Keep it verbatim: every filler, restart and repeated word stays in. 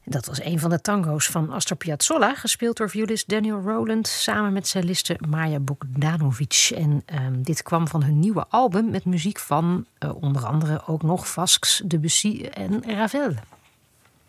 Dat was een van de tango's van Astor Piazzolla, gespeeld door violist Daniel Rowland samen met celliste Maja Bogdanovic. En um, dit kwam van hun nieuwe album met muziek van uh, onder andere ook nog Vasks, Debussy en Ravel.